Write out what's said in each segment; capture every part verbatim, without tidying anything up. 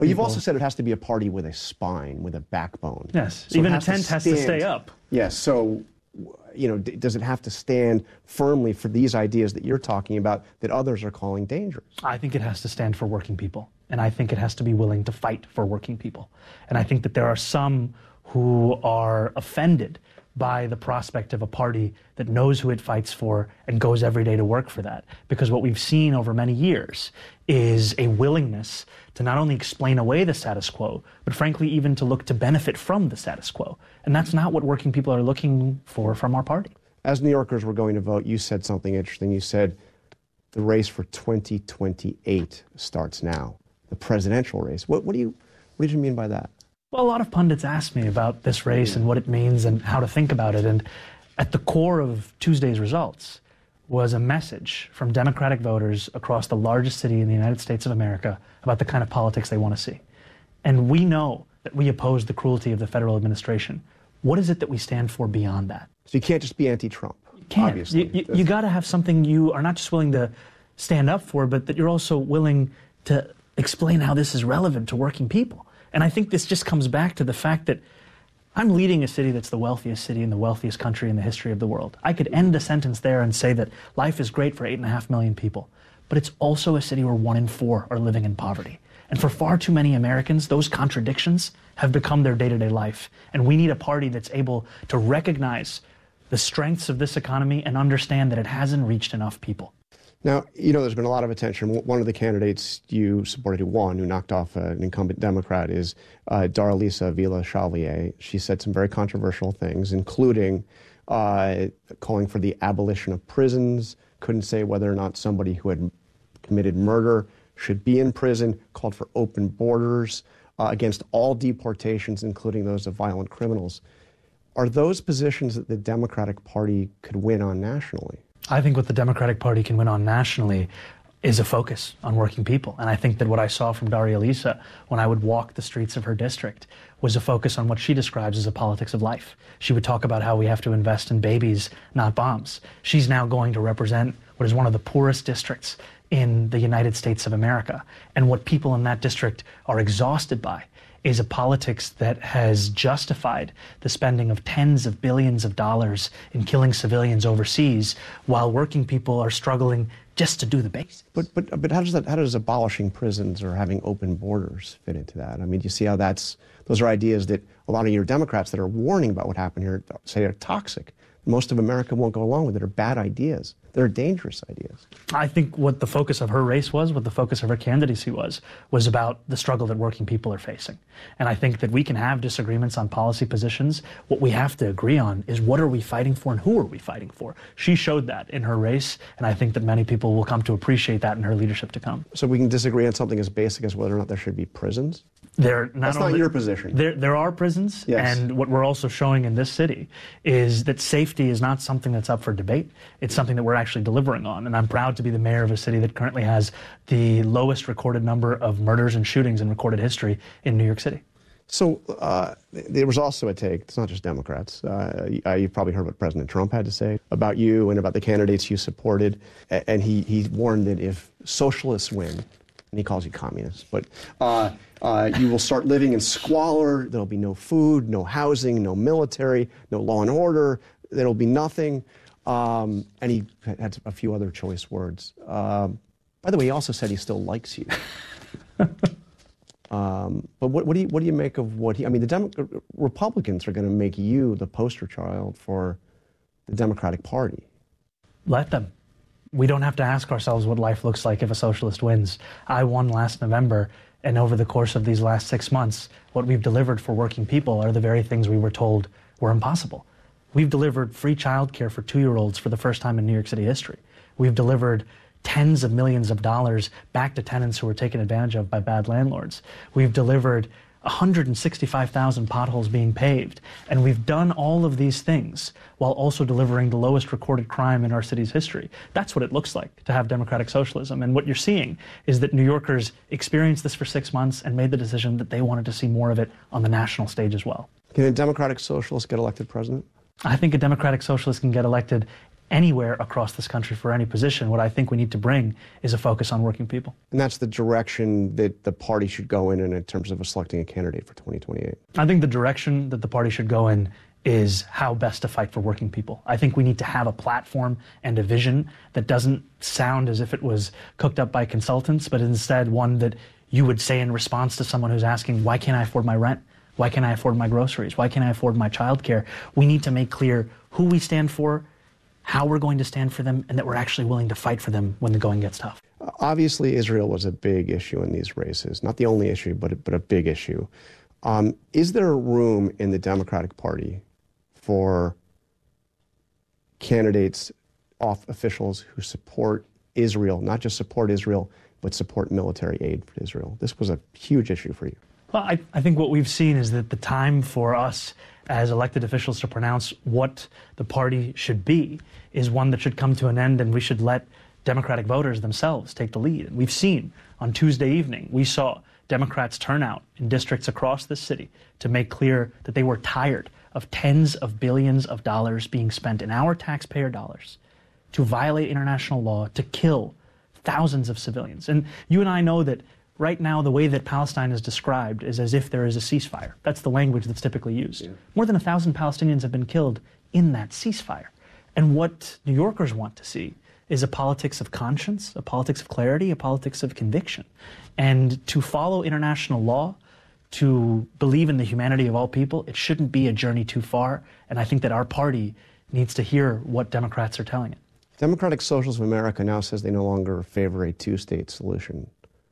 But you've also said it has to be a party with a spine, with a backbone. Yes, so even a tent has to stay up. Yes, so, you know, d does it have to stand firmly for these ideas that you're talking about that others are calling dangerous? I think it has to stand for working people, and I think it has to be willing to fight for working people. And I think that there are some who are offended by the prospect of a party that knows who it fights for and goes every day to work for that. Because what we've seen over many years is a willingness to not only explain away the status quo, but frankly even to look to benefit from the status quo. And that's not what working people are looking for from our party. As New Yorkers were going to vote, you said something interesting. You said the race for twenty twenty-eight starts now, the presidential race. What, what, do you, what did you mean by that? Well, a lot of pundits ask me about this race and what it means and how to think about it. And at the core of Tuesday's results was a message from Democratic voters across the largest city in the United States of America about the kind of politics they want to see. And we know that we oppose the cruelty of the federal administration. What is it that we stand for beyond that? So you can't just be anti-Trump, you can't. Obviously. You, you, you got to have something you are not just willing to stand up for, but that you're also willing to explain how this is relevant to working people. And I think this just comes back to the fact that I'm leading a city that's the wealthiest city in the wealthiest country in the history of the world. I could end the sentence there and say that life is great for eight and a half million people, but it's also a city where one in four are living in poverty. And for far too many Americans, those contradictions have become their day-to-day life. And we need a party that's able to recognize the strengths of this economy and understand that it hasn't reached enough people. Now, you know, there's been a lot of attention. One of the candidates you supported who won, who knocked off uh, an incumbent Democrat, is uh, Darlisa Villa-Chalier. She said some very controversial things, including uh, calling for the abolition of prisons, couldn't say whether or not somebody who had committed murder should be in prison, called for open borders uh, against all deportations, including those of violent criminals. Are those positions that the Democratic Party could win on nationally? I think what the Democratic Party can win on nationally is a focus on working people. And I think that what I saw from Darlisa when I would walk the streets of her district was a focus on what she describes as a politics of life. She would talk about how we have to invest in babies, not bombs. She's now going to represent what is one of the poorest districts in the United States of America. And what people in that district are exhausted by is a politics that has justified the spending of tens of billions of dollars in killing civilians overseas while working people are struggling just to do the basics. But, but, but how does that, how does abolishing prisons or having open borders fit into that? I mean, do you see how that's, those are ideas that a lot of your Democrats that are warning about what happened here say are toxic. Most of America won't go along with it, are bad ideas. They're dangerous ideas. I think what the focus of her race was, what the focus of her candidacy was, was about the struggle that working people are facing. And I think that we can have disagreements on policy positions. What we have to agree on is what are we fighting for and who are we fighting for? She showed that in her race, and I think that many people will come to appreciate that in her leadership to come. So we can disagree on something as basic as whether or not there should be prisons? There, not That's only, not your position. There, there are prisons, yes. And what we're also showing in this city is that safety is not something that's up for debate. It's something that we're actually delivering on, and I'm proud to be the mayor of a city that currently has the lowest recorded number of murders and shootings in recorded history in New York City. So uh, there was also a take, it's not just Democrats, uh, you've probably heard what President Trump had to say about you and about the candidates you supported, and he, he warned that if socialists win, and he calls you communists, but uh, uh, you will start living in squalor, there'll be no food, no housing, no military, no law and order, there'll be nothing, um, and he had a few other choice words. Um, by the way, he also said he still likes you. Um, but what, what do you what do you make of what he? I mean, the Demo Republicans are going to make you the poster child for the Democratic Party. Let them. We don't have to ask ourselves what life looks like if a socialist wins. I won last November, and over the course of these last six months, what we've delivered for working people are the very things we were told were impossible. We've delivered free childcare for two-year-olds for the first time in New York City history. We've delivered tens of millions of dollars back to tenants who were taken advantage of by bad landlords. We've delivered one hundred sixty-five thousand potholes being paved. And we've done all of these things while also delivering the lowest recorded crime in our city's history. That's what it looks like to have democratic socialism. And what you're seeing is that New Yorkers experienced this for six months and made the decision that they wanted to see more of it on the national stage as well. Can a democratic socialist get elected president? I think a democratic socialist can get elected anywhere across this country for any position. What I think we need to bring is a focus on working people. And that's the direction that the party should go in, in in terms of selecting a candidate for twenty twenty-eight. I think the direction that the party should go in is how best to fight for working people. I think we need to have a platform and a vision that doesn't sound as if it was cooked up by consultants, but instead one that you would say in response to someone who's asking, why can't I afford my rent? Why can't I afford my groceries? Why can't I afford my childcare? We need to make clear who we stand for, how we're going to stand for them, and that we're actually willing to fight for them when the going gets tough. Obviously, Israel was a big issue in these races. Not the only issue, but a, but a big issue. Um, is there room in the Democratic Party for candidates, off officials who support Israel, not just support Israel, but support military aid for Israel? This was a huge issue for you. Well, I, I think what we've seen is that the time for us as elected officials to pronounce what the party should be is one that should come to an end, and we should let Democratic voters themselves take the lead. And we've seen on Tuesday evening, we saw Democrats turn out in districts across this city to make clear that they were tired of tens of billions of dollars being spent in our taxpayer dollars to violate international law, to kill thousands of civilians. And you and I know that right now, the way that Palestine is described is as if there is a ceasefire. That's the language that's typically used. Yeah. More than a thousand Palestinians have been killed in that ceasefire. And what New Yorkers want to see is a politics of conscience, a politics of clarity, a politics of conviction. And to follow international law, to believe in the humanity of all people, it shouldn't be a journey too far. And I think that our party needs to hear what Democrats are telling it. Democratic Socialists of America now says they no longer favor a two-state solution.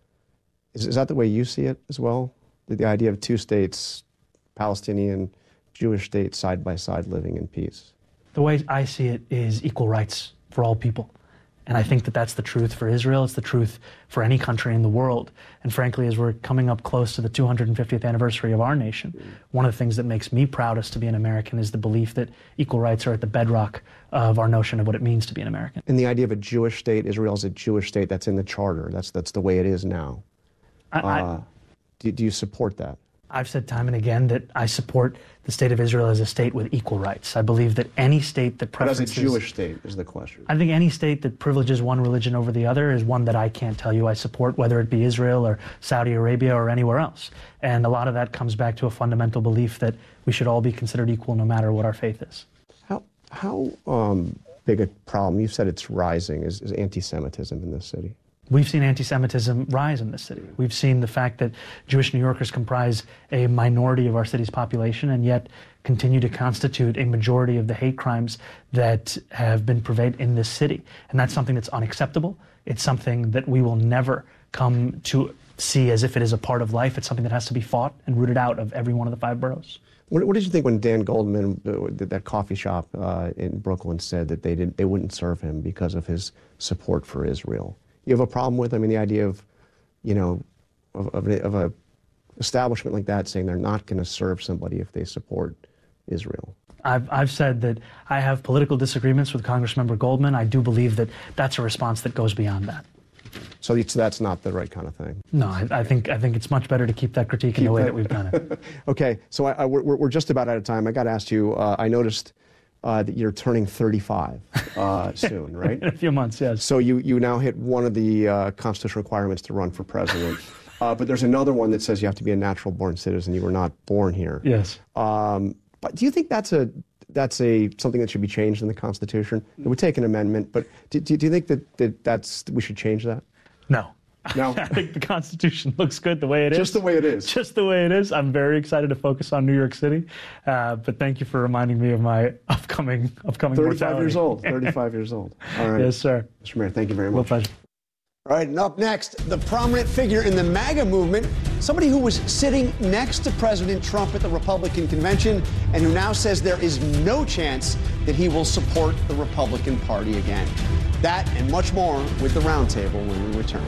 Is, is that the way you see it as well? The, the idea of two states, Palestinian, Jewish states, side by side, living in peace? The way I see it is equal rights for all people. And I think that that's the truth for Israel. It's the truth for any country in the world. And frankly, as we're coming up close to the two hundred fiftieth anniversary of our nation, one of the things that makes me proudest to be an American is the belief that equal rights are at the bedrock of our notion of what it means to be an American. And the idea of a Jewish state, Israel is a Jewish state, that's in the charter. That's, that's the way it is now. I, I, uh, do, do you support that? I've said time and again that I support the state of Israel as a state with equal rights. I believe that any state that preferences... But as a Jewish state is the question. I think any state that privileges one religion over the other is one that I can't tell you I support, whether it be Israel or Saudi Arabia or anywhere else. And a lot of that comes back to a fundamental belief that we should all be considered equal no matter what our faith is. How, how um, big a problem, you've said it's rising, is, is anti-Semitism in this city? We've seen anti-Semitism rise in this city. We've seen the fact that Jewish New Yorkers comprise a minority of our city's population and yet continue to constitute a majority of the hate crimes that have been pervaded in this city. And that's something that's unacceptable. It's something that we will never come to see as if it is a part of life. It's something that has to be fought and rooted out of every one of the five boroughs. What, what did you think when Dan Goldman, uh, that coffee shop uh, in Brooklyn, said that they, didn't, they wouldn't serve him because of his support for Israel? You have a problem with, I mean, the idea of, you know, of, of, a, of a establishment like that saying they're not going to serve somebody if they support Israel? I've, I've said that I have political disagreements with Congressmember Goldman. I do believe that that's a response that goes beyond that. So it's, that's not the right kind of thing? No, I, I think I think it's much better to keep that critique keep in the way that, that we've done it. Okay, so I, I, we're, we're just about out of time. I got to ask you, uh, I noticed Uh, that you're turning thirty-five uh, soon, right? In a few months, yes. So you, you now hit one of the uh, constitutional requirements to run for president. uh, but there's another one that says you have to be a natural-born citizen. You were not born here. Yes. Um, but do you think that's a that's a something that should be changed in the Constitution? It would take an amendment, but do, do, do you think that, that that's we should change that? No. No. I think the Constitution looks good the way it is. Just the way it is. Just the way it is. I'm very excited to focus on New York City. Uh, but thank you for reminding me of my upcoming upcoming thirty-five mortality. years old. thirty-five years old. All right. Yes, sir. Mister Mayor, thank you very much. Well, pleasure. All right, and up next, the prominent figure in the MAGA movement, somebody who was sitting next to President Trump at the Republican convention and who now says there is no chance that he will support the Republican Party again. That and much more with the Roundtable when we return.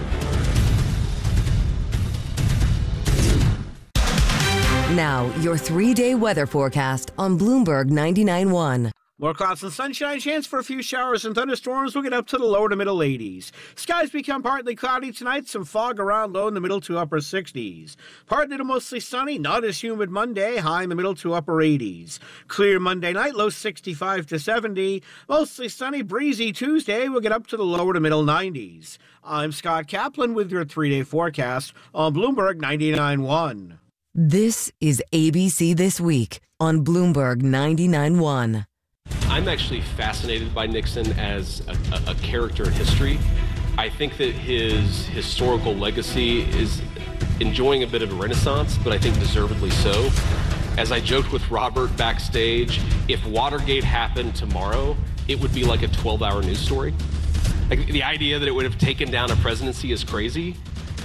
Now, your three-day weather forecast on Bloomberg ninety-nine point one. More clouds and sunshine, chance for a few showers and thunderstorms. We'll get up to the lower to middle eighties. Skies become partly cloudy tonight, some fog around, low in the middle to upper sixties. Partly to mostly sunny, not as humid Monday, high in the middle to upper eighties. Clear Monday night, low sixty-five to seventy. Mostly sunny, breezy Tuesday, we'll get up to the lower to middle nineties. I'm Scott Kaplan with your three-day forecast on Bloomberg ninety-nine point one. This is A B C This Week on Bloomberg ninety-nine point one. I'm actually fascinated by Nixon as a, a, a character in history. I think that his historical legacy is enjoying a bit of a renaissance, but I think deservedly so. As I joked with Robert backstage, if Watergate happened tomorrow, it would be like a twelve-hour news story. Like, the idea that it would have taken down a presidency is crazy.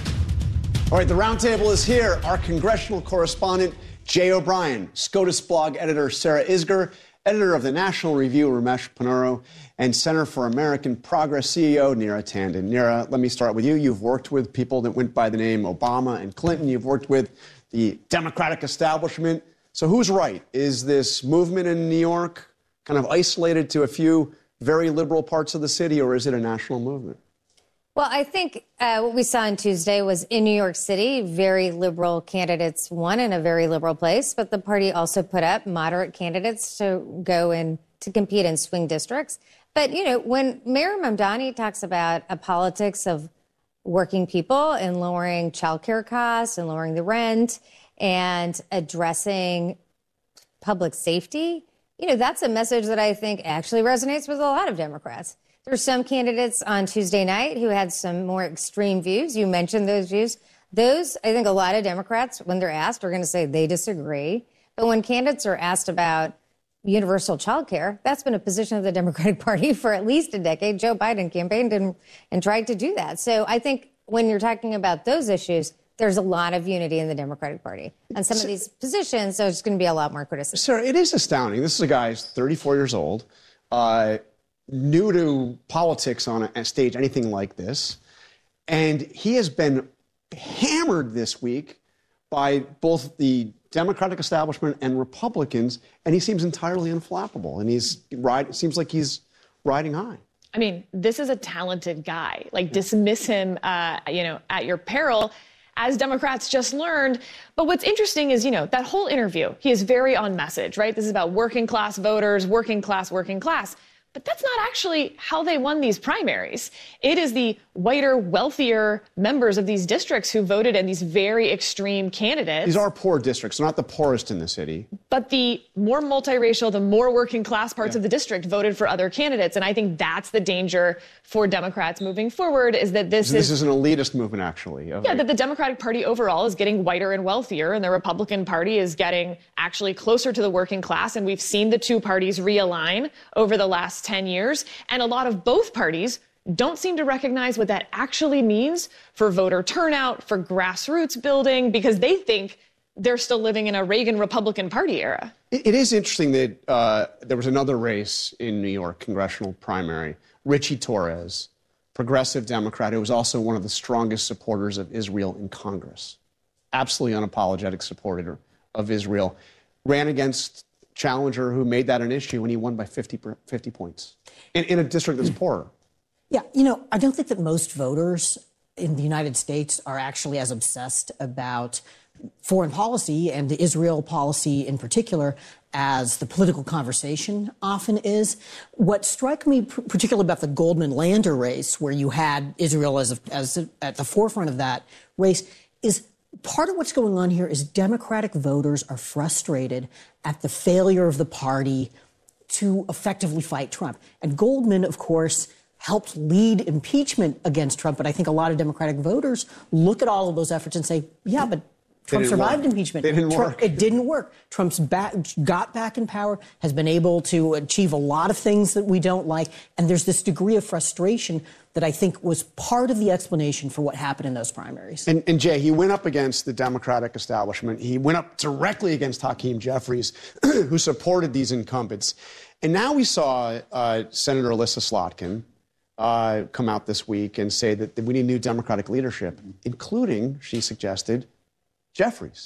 All right, the roundtable is here. Our congressional correspondent, Jay O'Brien, SCOTUS blog editor Sarah Isgur, editor of the National Review, Ramesh Ponnuru, and Center for American Progress C E O, Neera Tanden. Neera, let me start with you. You've worked with people that went by the name Obama and Clinton. You've worked with the Democratic establishment. So who's right? Is this movement in New York kind of isolated to a few very liberal parts of the city, or is it a national movement? Well, I think uh, what we saw on Tuesday was in New York City, very liberal candidates won in a very liberal place, but the party also put up moderate candidates to go in to compete in swing districts. But, you know, when Mayor Mamdani talks about a politics of working people and lowering childcare costs and lowering the rent and addressing public safety, you know, that's a message that I think actually resonates with a lot of Democrats. There were some candidates on Tuesday night who had some more extreme views. You mentioned those views. Those, I think a lot of Democrats, when they're asked, are going to say they disagree. But when candidates are asked about universal child care, that's been a position of the Democratic Party for at least a decade. Joe Biden campaigned and, and tried to do that. So I think when you're talking about those issues, there's a lot of unity in the Democratic Party. On some of these positions, so there's going to be a lot more criticism. Sarah, it is astounding. This is a guy who's thirty-four years old. Uh, new to politics on a, a stage, anything like this. And he has been hammered this week by both the Democratic establishment and Republicans, and he seems entirely unflappable. And he's ride, it seems like he's riding high. I mean, this is a talented guy. Like, dismiss him, uh, you know, at your peril, as Democrats just learned. But what's interesting is, you know, that whole interview, he is very on message, right? This is about working class voters, working class, working class. But that's not actually how they won these primaries. It is the whiter, wealthier members of these districts who voted in these very extreme candidates. These are poor districts, not the poorest in the city. But the more multiracial, the more working class parts yeah. of the district voted for other candidates. And I think that's the danger for Democrats moving forward, is that this so is... This is an elitist movement, actually. Yeah, that the Democratic Party overall is getting whiter and wealthier, and the Republican Party is getting actually closer to the working class. And we've seen the two parties realign over the last ten years. And a lot of both parties don't seem to recognize what that actually means for voter turnout, for grassroots building, because they think they're still living in a Reagan Republican Party era. It, it is interesting that uh, there was another race in New York, congressional primary. Richie Torres, progressive Democrat, who was also one of the strongest supporters of Israel in Congress. Absolutely unapologetic supporter of Israel. Ran against challenger who made that an issue, and he won by fifty, fifty points in, in a district that's poorer. Yeah, you know, I don't think that most voters in the United States are actually as obsessed about foreign policy and the Israel policy in particular as the political conversation often is. What struck me particularly about the Goldman Lander race, where you had Israel as, a, as a, at the forefront of that race, is part of what's going on here is Democratic voters are frustrated at the failure of the party to effectively fight Trump. And Goldman, of course, helped lead impeachment against Trump. But I think a lot of Democratic voters look at all of those efforts and say, yeah, but Trump survived work. impeachment. It didn't Trump, work. It didn't work. Trump's back, got back in power, has been able to achieve a lot of things that we don't like. And there's this degree of frustration that I think was part of the explanation for what happened in those primaries. And, and Jay, he went up against the Democratic establishment. He went up directly against Hakeem Jeffries, who supported these incumbents. And now we saw uh, Senator Alyssa Slotkin uh, come out this week and say that, that we need new Democratic leadership, including, she suggested, Jeffries.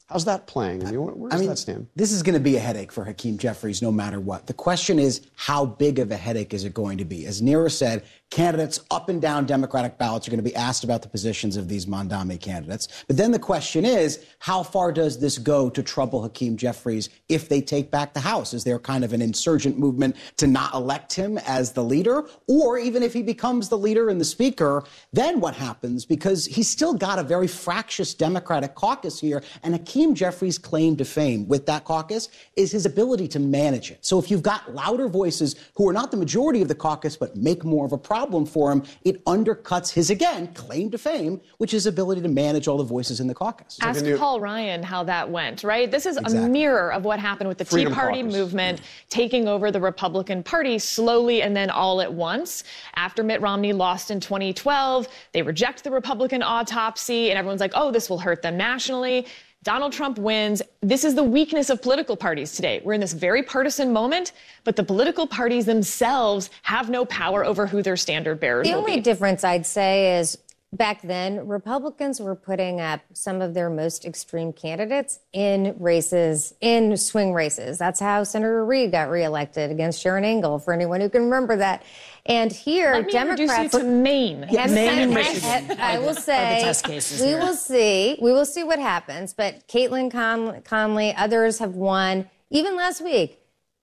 How's that playing? I mean, where, where does I mean, that stand? This is going to be a headache for Hakeem Jeffries no matter what. The question is, how big of a headache is it going to be? As Neera said, candidates up and down Democratic ballots are going to be asked about the positions of these Mondami candidates. But then the question is, how far does this go to trouble Hakeem Jeffries if they take back the House? Is there kind of an insurgent movement to not elect him as the leader? Or even if he becomes the leader and the speaker, then what happens? Because he's still got a very fractious Democratic caucus here, and Hakeem Jeffries' claim to fame with that caucus is his ability to manage it. So if you've got louder voices who are not the majority of the caucus but make more of a problem for him, it undercuts his, again, claim to fame, which is ability to manage all the voices in the caucus. Ask Paul Ryan how that went, right? This is Exactly. a mirror of what happened with the Freedom Tea Party Caucus. movement taking over the Republican Party slowly and then all at once. After Mitt Romney lost in twenty twelve, they reject the Republican autopsy, and everyone's like, oh, this will hurt them nationally. Donald Trump wins. This is the weakness of political parties today. We're in this very partisan moment, but the political parties themselves have no power over who their standard bearers The will only be. difference I'd say is back then, Republicans were putting up some of their most extreme candidates in races, in swing races. That's how Senator Reid got reelected against Sharon Engel, for anyone who can remember that. And here, Let me Democrats... introduce you to Maine. And- Maine and- and Michigan I will are the say, test cases we here. will see. We will see what happens. But Caitlin Con- Conley, others have won. Even last week,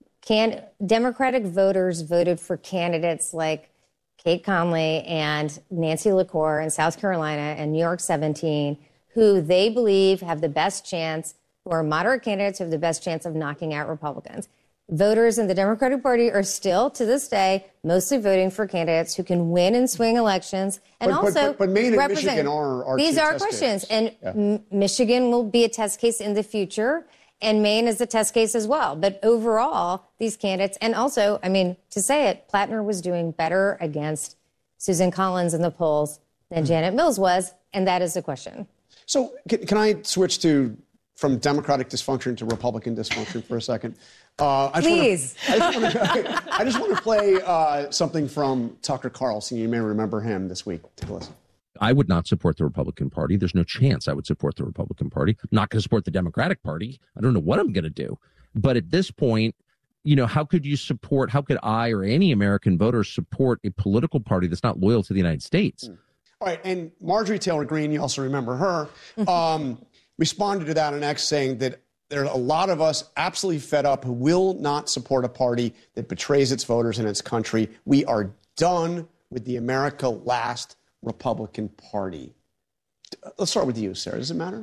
can Democratic voters voted for candidates like Kate Conley and Nancy LaCour in South Carolina and New York seventeen, who they believe have the best chance, who are moderate candidates who have the best chance of knocking out Republicans. Voters in the Democratic Party are still, to this day, mostly voting for candidates who can win and swing elections and But- but- also but- but Maine and represent. Michigan are- are These two are test questions. cases. And Yeah. M- Michigan will be a test case in the future, and Maine is a test case as well. But overall, these candidates, and also, I mean, to say it, Plattner was doing better against Susan Collins in the polls than Janet Mills was, and that is the question. So can, can I switch to from Democratic dysfunction to Republican dysfunction for a second? Uh, I just Please. Wanna, I, just wanna, I just want to play uh, something from Tucker Carlson. You may remember him this week. Take a listen. I would not support the Republican Party. There's no chance I would support the Republican Party. I'm not going to support the Democratic Party. I don't know what I'm going to do. But at this point, you know, how could you support, how could I or any American voter support a political party that's not loyal to the United States? Mm. All right. And Marjorie Taylor Greene, you also remember her, um, responded to that on X saying that there are a lot of us absolutely fed up who will not support a party that betrays its voters and its country. We are done with the America Last Republican Party. Let's start with you, Sarah. Does it matter?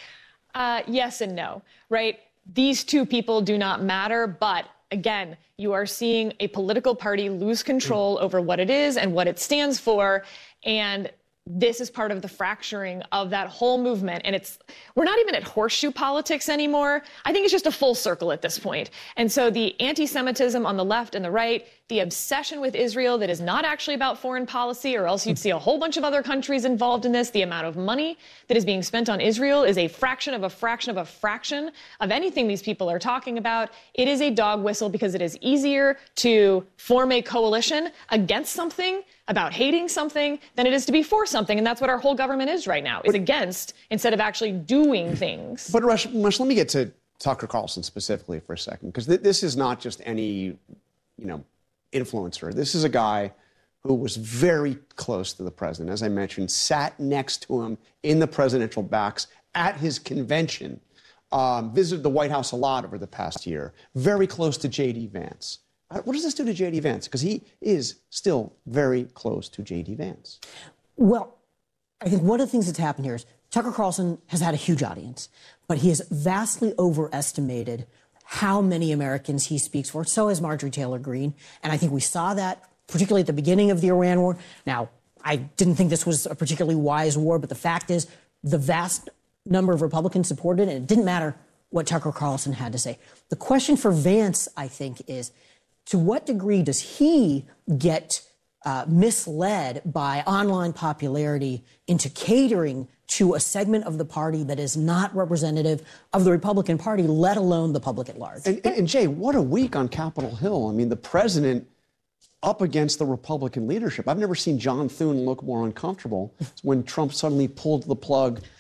Uh, yes and no, right? These two people do not matter, but again, you are seeing a political party lose control over what it is and what it stands for, and this is part of the fracturing of that whole movement. And it's, we're not even at horseshoe politics anymore. I think it's just a full circle at this point. And so the anti-Semitism on the left and the right, the obsession with Israel that is not actually about foreign policy, or else you'd see a whole bunch of other countries involved in this. The amount of money that is being spent on Israel is a fraction of a fraction of a fraction of anything these people are talking about. It is a dog whistle because it is easier to form a coalition against something, about hating something, than it is to be for something. And that's what our whole government is right now, is against instead of actually doing things. But Rush, Rush, let me get to Tucker Carlson specifically for a second, because th- this is not just any, you know, influencer. This is a guy who was very close to the president. As I mentioned, sat next to him in the presidential box at his convention, um, visited the White House a lot over the past year, very close to J D Vance. What does this do to J D Vance? Because he is still very close to J D Vance. Well, I think one of the things that's happened here is Tucker Carlson has had a huge audience, but he has vastly overestimated how many Americans he speaks for. So has Marjorie Taylor Greene. And I think we saw that particularly at the beginning of the Iran war. Now, I didn't think this was a particularly wise war, but the fact is the vast number of Republicans supported it, and it didn't matter what Tucker Carlson had to say. The question for Vance, I think, is to what degree does he get uh, misled by online popularity into catering to a segment of the party that is not representative of the Republican Party, let alone the public at large? And, and, and Jay, what a week on Capitol Hill. I mean, the president up against the Republican leadership. I've never seen John Thune look more uncomfortable when Trump suddenly pulled the plug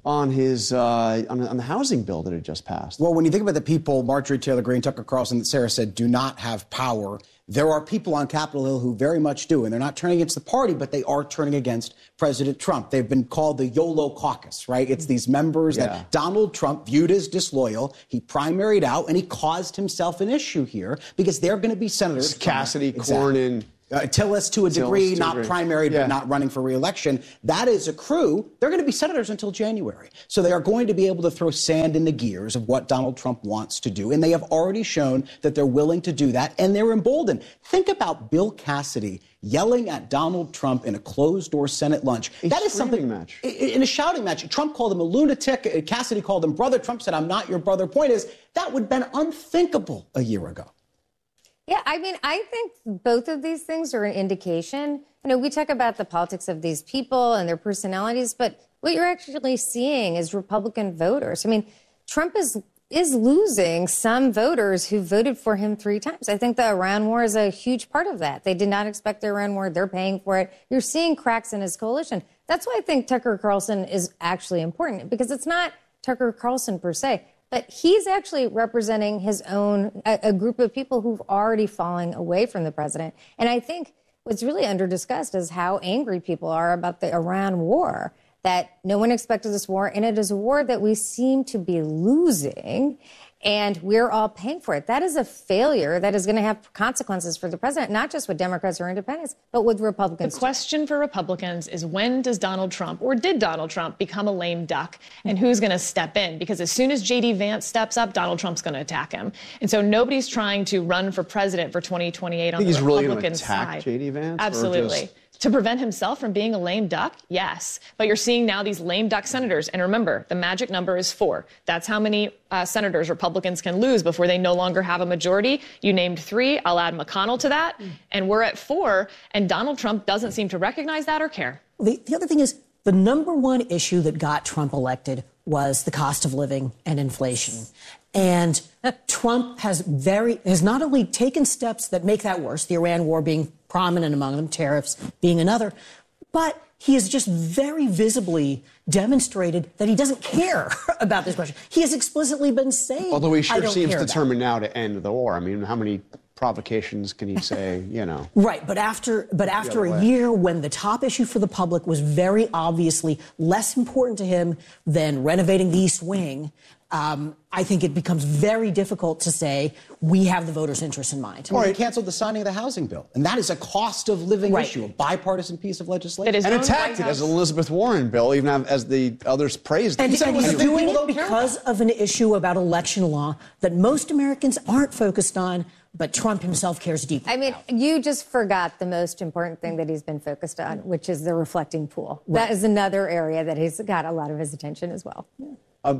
on his uh, on, on the housing bill that had just passed. Well, when you think about the people, Marjorie Taylor Greene, Tucker Carlson, that Sarah said do not have power, there are people on Capitol Hill who very much do, and they're not turning against the party, but they are turning against President Trump. They've been called the YOLO caucus, right? It's these members yeah. that Donald Trump viewed as disloyal. He primaried out, and he caused himself an issue here because they're going to be senators. Cassidy, exactly. Cornyn. Uh, Tillis to a degree, to not degree. primaried, yeah. but not running for re-election. That is a crew. They're going to be senators until January. So they are going to be able to throw sand in the gears of what Donald Trump wants to do. And they have already shown that they're willing to do that, and they're emboldened. Think about Bill Cassidy yelling at Donald Trump in a closed-door Senate lunch. A that is something match. In a shouting match. Trump called him a lunatic. Cassidy called him brother. Trump said, I'm not your brother. Point is, that would have been unthinkable a year ago. Yeah, I mean, I think both of these things are an indication. You know, we talk about the politics of these people and their personalities, but what you're actually seeing is Republican voters. I mean, Trump is is losing some voters who voted for him three times. I think the Iran war is a huge part of that. They did not expect the Iran war. They're paying for it. You're seeing cracks in his coalition. That's why I think Tucker Carlson is actually important, because it's not Tucker Carlson per se. But he's actually representing his own, a, a group of people who've already fallen away from the president. And I think what's really under-discussed is how angry people are about the Iran war, that no one expected this war, and it is a war that we seem to be losing, and we're all paying for it. That is a failure that is going to have consequences for the president, not just with Democrats or independents, but with Republicans. The question for Republicans is, when does Donald Trump, or did Donald Trump, become a lame duck, and who's going to step in? Because as soon as J D Vance steps up, Donald Trump's going to attack him. And so nobody's trying to run for president for twenty twenty-eight on the Republican side. Attack J D Vance? Absolutely. To prevent himself from being a lame duck? Yes. But you're seeing now these lame duck senators. And remember, the magic number is four. That's how many uh, senators Republicans can lose before they no longer have a majority. You named three. I'll add McConnell to that. And we're at four. And Donald Trump doesn't seem to recognize that or care. The, the other thing is, the number one issue that got Trump elected was the cost of living and inflation. And Trump has very has not only taken steps that make that worse, the Iran war being prominent among them, tariffs being another, but he has just very visibly demonstrated that he doesn't care about this question. He has explicitly been saying, although he sure I don't seems care determined now to end the war. I mean, how many provocations can he say, you know? Right, but after but after a year when the top issue for the public was very obviously less important to him than renovating the East Wing, um, I think it becomes very difficult to say we have the voters' interests in mind. Or he canceled the signing of the housing bill. And that is a cost of living right. issue, a bipartisan piece of legislation. And attacked it as an Elizabeth Warren bill, even as the others praised it. And, and he's anyway. doing it because of an issue about election law that most Americans aren't focused on, but Trump himself cares deeply I mean, about. You just forgot the most important thing that he's been focused on, which is the reflecting pool. Right. That is another area that he's got a lot of his attention as well. Yeah. Uh,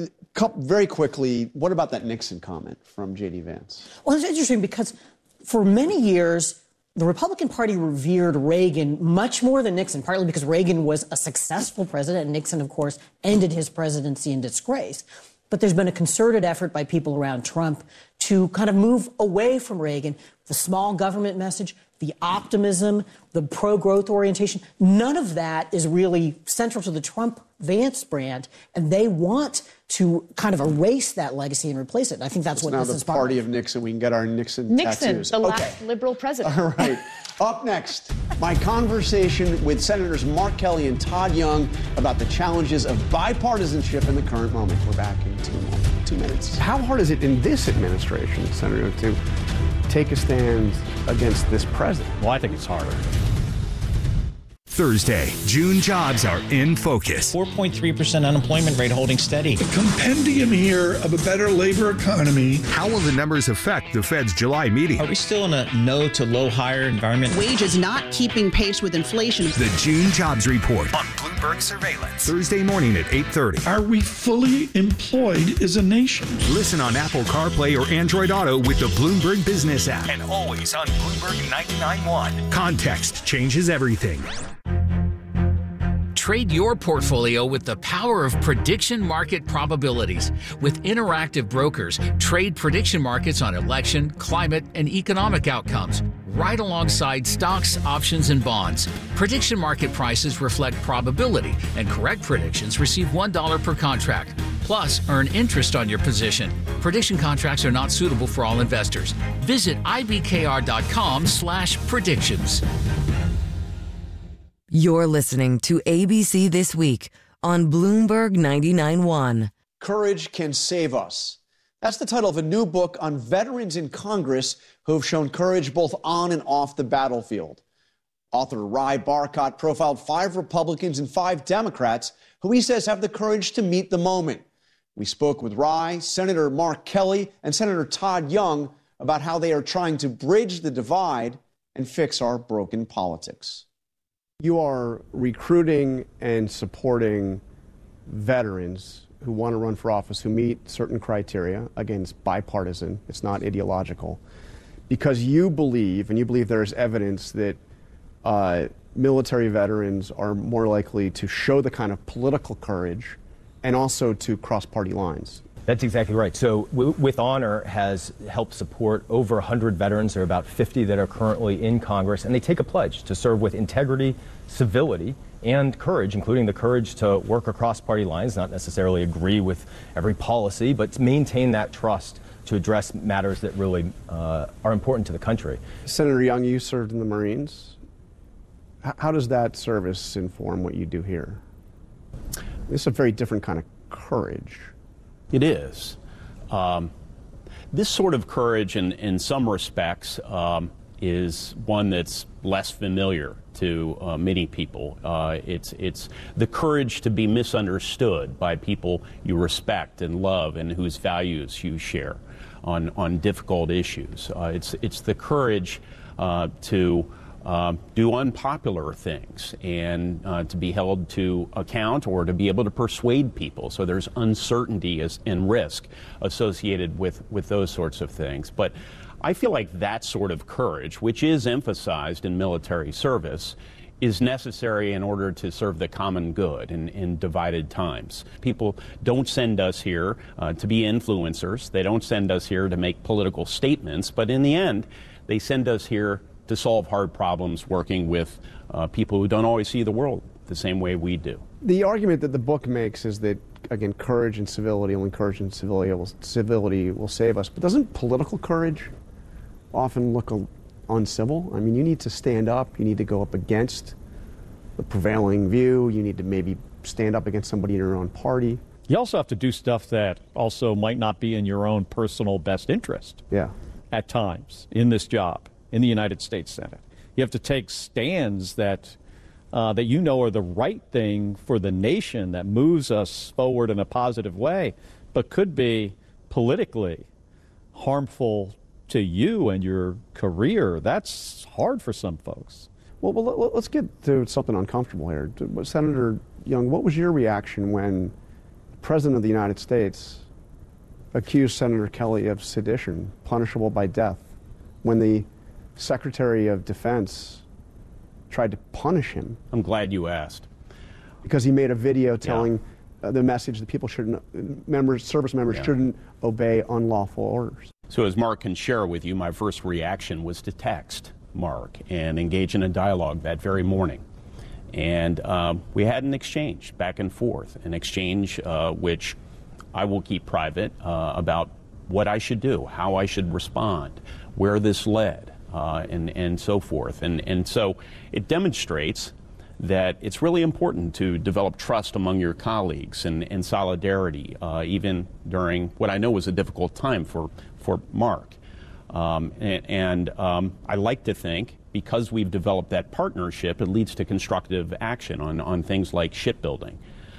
very quickly, what about that Nixon comment from J D Vance? Well, it's interesting because for many years, the Republican Party revered Reagan much more than Nixon, partly because Reagan was a successful president, and Nixon, of course, ended his presidency in disgrace. But there's been a concerted effort by people around Trump to kind of move away from Reagan, the small government message, the optimism, the pro-growth orientation. None of that is really central to the Trump-Vance brand, and they want to kind of erase that legacy and replace it. And I think that's so what now this the is about. party of Nixon. We can get our Nixon, Nixon, tattoos. the okay. last liberal president. All right. Up next, my conversation with Senators Mark Kelly and Todd Young about the challenges of bipartisanship in the current moment. We're back in two, two minutes. How hard is it in this administration, Senator, to take a stand against this president? Well, I think it's harder. Thursday, June jobs are in focus. four point three percent unemployment rate holding steady. A compendium here of a better labor economy. How will the numbers affect the Fed's July meeting? Are we still in a no to low hire environment? Wages not keeping pace with inflation. The June jobs report on Bloomberg Surveillance. Thursday morning at eight thirty. Are we fully employed as a nation? Listen on Apple CarPlay or Android Auto with the Bloomberg Business app. And always on Bloomberg ninety-nine point one. Context changes everything. Trade your portfolio with the power of prediction market probabilities. With Interactive Brokers, trade prediction markets on election, climate, and economic outcomes. right alongside stocks, options, and bonds. Prediction market prices reflect probability, and correct predictions receive one dollar per contract. Plus, earn interest on your position. Prediction contracts are not suitable for all investors. Visit ibkr.com slash predictions. You're listening to A B C This Week on Bloomberg ninety-nine point one. Courage Can Save Us. That's the title of a new book on veterans in Congress who have shown courage both on and off the battlefield. Author Ry Barcott profiled five Republicans and five Democrats who he says have the courage to meet the moment. We spoke with Ry, Senator Mark Kelly, and Senator Todd Young about how they are trying to bridge the divide and fix our broken politics. You are recruiting and supporting veterans who want to run for office, who meet certain criteria. Again, it's bipartisan, it's not ideological, because you believe, and you believe there is evidence that uh, military veterans are more likely to show the kind of political courage and also to cross party lines. That's exactly right. So w- With Honor has helped support over one hundred veterans. There are about fifty that are currently in Congress, and they take a pledge to serve with integrity, civility, and courage, including the courage to work across party lines, not necessarily agree with every policy, but to maintain that trust to address matters that really uh, are important to the country. Senator Young, you served in the Marines. H- how does that service inform what you do here? This is a very different kind of courage. It is. Um, this sort of courage, in, in some respects, um, is one that's less familiar to uh, many people. Uh, it's, it's the courage to be misunderstood by people you respect and love and whose values you share on, on difficult issues. Uh, it's, it's the courage uh, to Uh, do unpopular things and uh, to be held to account or to be able to persuade people. So there's uncertainty as, and risk associated with, with those sorts of things. But I feel like that sort of courage, which is emphasized in military service, is necessary in order to serve the common good in, in divided times. People don't send us here uh, to be influencers. They don't send us here to make political statements. But in the end, they send us here to solve hard problems, working with uh, people who don't always see the world the same way we do. The argument that the book makes is that, again, courage and civility, only courage and civility will, civility will save us. But doesn't political courage often look uncivil? I mean, you need to stand up, you need to go up against the prevailing view, you need to maybe stand up against somebody in your own party. You also have to do stuff that also might not be in your own personal best interest. Yeah. At times in this job. In the United States Senate. You have to take stands that uh, that you know are the right thing for the nation, that moves us forward in a positive way, but could be politically harmful to you and your career. That's hard for some folks. Well, well let's get to something uncomfortable here. Senator Young, what was your reaction when the President of the United States accused Senator Kelly of sedition, punishable by death, when the Secretary of Defense tried to punish him? I'm glad you asked. Because he made a video telling yeah. uh, the message that people shouldn't, members, service members yeah. shouldn't obey unlawful orders. So as Mark can share with you, my first reaction was to text Mark and engage in a dialogue that very morning. And uh, we had an exchange back and forth, an exchange uh, which I will keep private uh, about what I should do, how I should respond, where this led. Uh, and, and so forth. And, and so it demonstrates that it's really important to develop trust among your colleagues and, and solidarity, uh, even during what I know was a difficult time for, for Mark. Um, and and um, I like to think, because we've developed that partnership, it leads to constructive action on, on things like shipbuilding.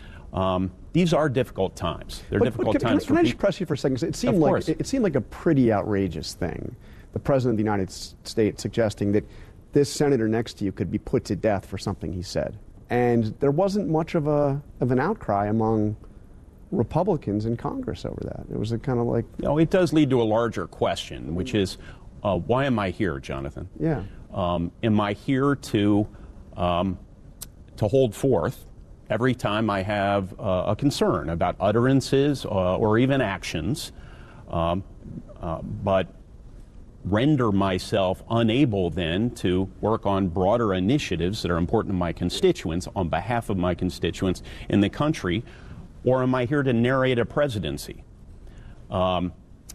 Um, these are difficult times. They're but, difficult but can, times. Can, for can I just press you for a second? It seemed like it, it seemed like a pretty outrageous thing. The President of the United States suggesting that this senator next to you could be put to death for something he said. And there wasn't much of a of an outcry among Republicans in Congress over that. It was a kind of like... You know, it does lead to a larger question, which is, uh, why am I here, Jonathan? Yeah. Um, am I here to, um, to hold forth every time I have uh, a concern about utterances uh, or even actions, um, uh, but render myself unable then to work on broader initiatives that are important to my constituents on behalf of my constituents in the country, or am I here to narrate a presidency? Um,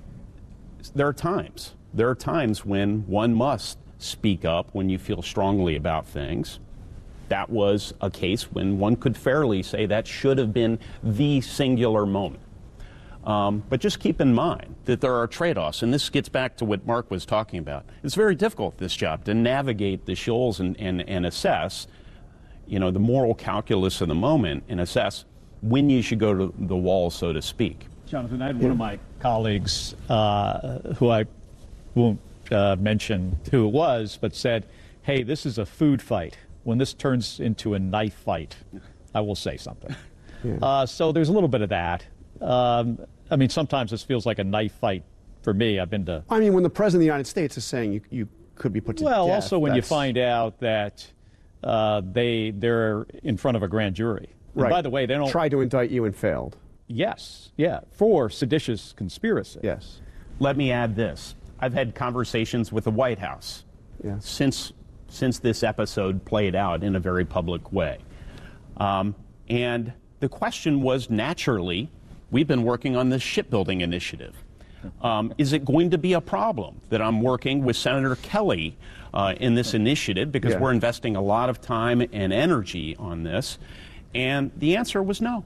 there are times. There are times when one must speak up when you feel strongly about things. That was a case when one could fairly say that should have been the singular moment. Um, but just keep in mind that there are trade-offs, and this gets back to what Mark was talking about. It's very difficult, this job, to navigate the shoals and, and, and assess, you know, the moral calculus of the moment and assess when you should go to the wall, so to speak. Jonathan, I had one of my colleagues uh, who I won't uh, mention who it was, but said, hey, this is a food fight. When this turns into a knife fight, I will say something. Yeah. Uh, so there's a little bit of that. Um, I mean, sometimes this feels like a knife fight for me. I've been to... I mean, when the President of the United States is saying you, you could be put to well, death... Well, also when that's... you find out that uh, they, they're in front of a grand jury. And right. by the way, they don't... Tried to indict you and failed. Yes, yeah, for seditious conspiracy. Yes. Let me add this. I've had conversations with the White House yeah. since, since this episode played out in a very public way. Um, and the question was, naturally, we've been working on this shipbuilding initiative. Um, is it going to be a problem that I'm working with Senator Kelly uh, in this initiative because yeah. we're investing a lot of time and energy on this? And the answer was no.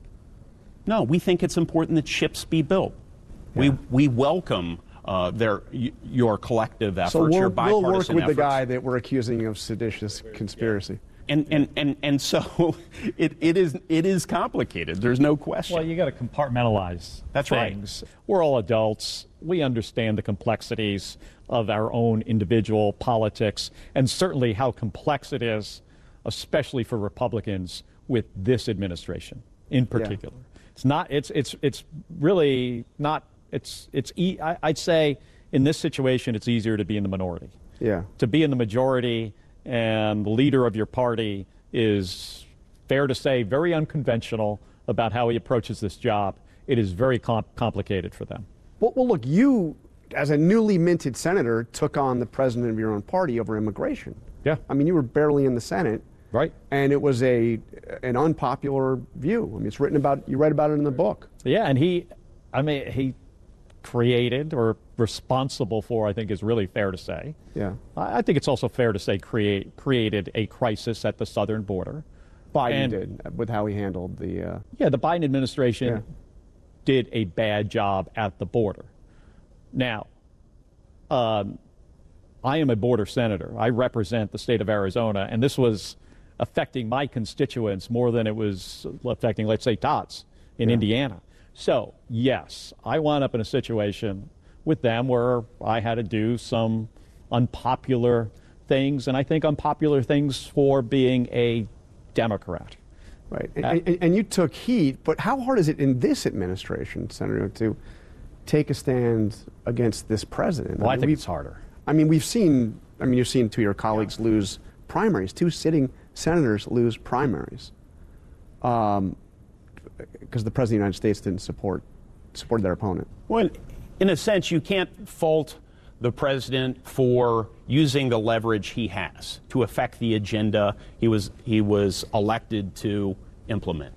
No, we think it's important that ships be built. Yeah. We we welcome uh, their y- your collective efforts, so we'll, your bipartisan we'll work with efforts. the guy that we're accusing of seditious conspiracy. And and, and, and so it, it is it is complicated. There's no question. Well, you got to compartmentalize That's things. right. We're all adults. We understand the complexities of our own individual politics, and certainly how complex it is, especially for Republicans with this administration in particular. Yeah. It's not. It's it's it's really not. It's it's. E- I, I'd say in this situation, it's easier to be in the minority. Yeah. To be in the majority and the leader of your party is, fair to say, very unconventional about how he approaches this job. It is very com- complicated for them. Well, well, look, you, as a newly minted senator, took on the president of your own party over immigration. Yeah. I mean, you were barely in the Senate. Right. And it was a an unpopular view. I mean, it's written about, you read about it in the book. Yeah, and he, I mean, he created or responsible for, I think is really fair to say. Yeah. I, I think it's also fair to say create created a crisis at the southern border. Biden and, did, with how he handled the... Uh, yeah, the Biden administration yeah. did a bad job at the border. Now, um, I am a border senator. I represent the state of Arizona, and this was affecting my constituents more than it was affecting, let's say, Tots in yeah. Indiana. So, yes, I wound up in a situation with them where I had to do some unpopular things, and I think unpopular things for being a Democrat. Right. And, uh, and, and you took heat, but how hard is it in this administration, Senator, to take a stand against this president? Well, I, I mean, think it's harder. I mean, we've seen, I mean, you've seen two of your colleagues yeah. lose primaries, two sitting senators lose primaries. Um, because the President of the United States didn't support support their opponent. Well, in a sense, you can't fault the president for using the leverage he has to affect the agenda he was he was elected to implement.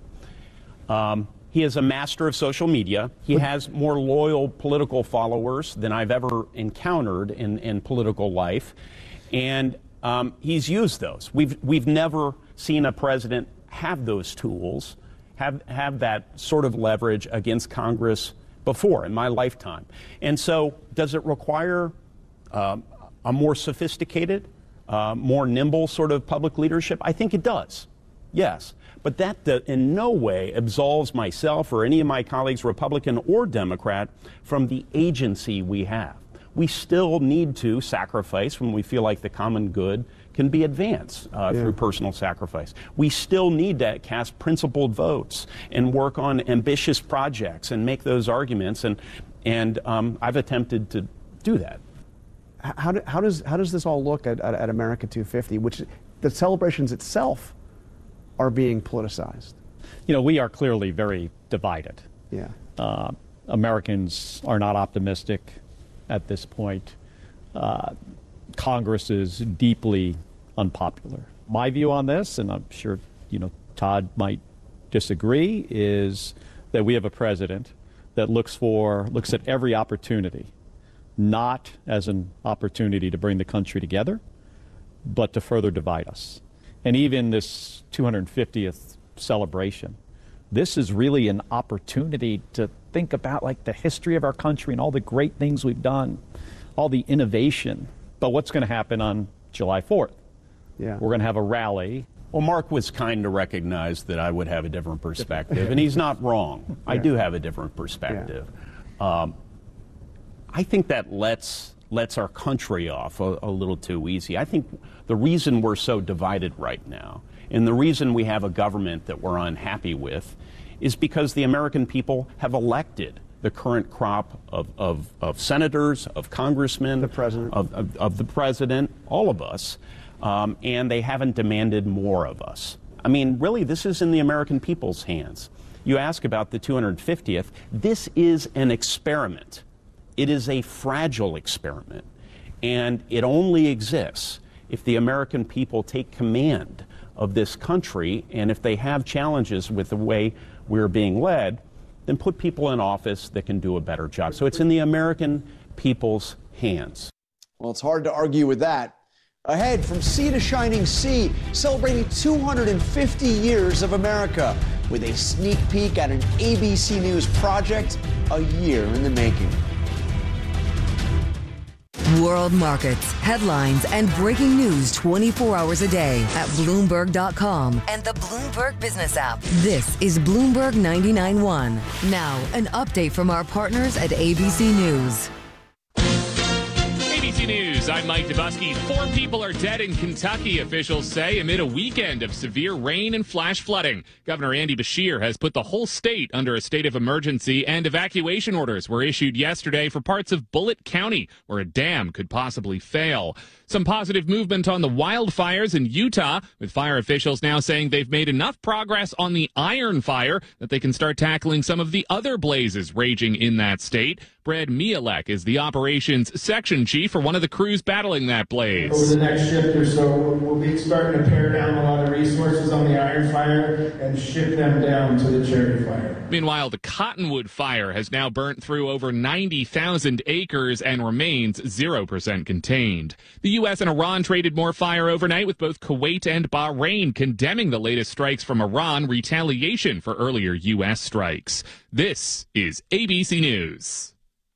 Um, he is a master of social media. He has more loyal political followers than I've ever encountered in, in political life, and um, he's used those. We've we've never seen a president have those tools. Have, have that sort of leverage against Congress before in my lifetime. And so does it require um, a more sophisticated, uh, more nimble sort of public leadership? I think it does, yes. But that uh, in no way absolves myself or any of my colleagues, Republican or Democrat, from the agency we have. We still need to sacrifice when we feel like the common good can be advanced uh, yeah. through personal sacrifice. We still need to cast principled votes and work on ambitious projects and make those arguments. And and um, I've attempted to do that. How, do, how does how does this all look at, at, at America two fifty, which the celebrations itself are being politicized? You know, we are clearly very divided. Yeah. Uh, Americans are not optimistic at this point. uh, Congress is deeply unpopular. My view on this, and I'm sure, you know, Todd might disagree, is that we have a president that looks for, looks at every opportunity, not as an opportunity to bring the country together, but to further divide us. And even this two hundred fiftieth celebration, this is really an opportunity to think about like the history of our country and all the great things we've done, all the innovation. But what's going to happen on July fourth? Yeah. We're going to have a rally. Well, Mark was kind to recognize that I would have a different perspective, and he's not wrong. I Yeah. do have a different perspective. Yeah. Um, I think that lets lets our country off a, a little too easy. I think the reason we're so divided right now, and the reason we have a government that we're unhappy with, is because the American people have elected the current crop of, of, of senators, of congressmen, the president. Of, of, of the president, all of us, um, and they haven't demanded more of us. I mean, really, this is in the American people's hands. You ask about the two hundred fiftieth. This is an experiment. It is a fragile experiment, and it only exists if the American people take command of this country, and if they have challenges with the way we're being led, then put people in office that can do a better job. So it's in the American people's hands. Well, it's hard to argue with that. Ahead, from sea to shining sea, celebrating two hundred fifty years of America with a sneak peek at an A B C News project a year in the making. World markets, headlines, and breaking news twenty-four hours a day at Bloomberg dot com and the Bloomberg Business app. This is Bloomberg ninety-nine point one. Now, an update from our partners at A B C News. A B C News, I'm Mike Dubusky. Four people are dead in Kentucky, officials say, amid a weekend of severe rain and flash flooding. Governor Andy Beshear has put the whole state under a state of emergency, and evacuation orders were issued yesterday for parts of Bullitt County, where a dam could possibly fail. Some positive movement on the wildfires in Utah, with fire officials now saying they've made enough progress on the Iron Fire that they can start tackling some of the other blazes raging in that state. Brad Mielek is the operations section chief for one of the crews battling that blaze. Over the next shift or so, we'll be starting to pare down a lot of resources on the Iron Fire and shift them down to the Cherry Fire. Meanwhile, the Cottonwood Fire has now burnt through over ninety thousand acres and remains zero percent contained. The U S and Iran traded more fire overnight, with both Kuwait and Bahrain condemning the latest strikes from Iran, retaliation for earlier U S strikes. This is A B C News.